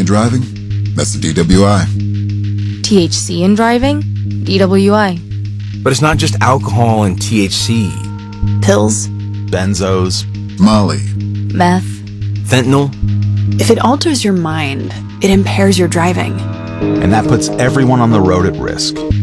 and driving? That's the DWI. THC in driving? DWI. But it's not just alcohol and THC. Pills, benzos, Molly. Meth. Fentanyl. if it alters your mind, it impairs your driving. and that puts everyone on the road at risk.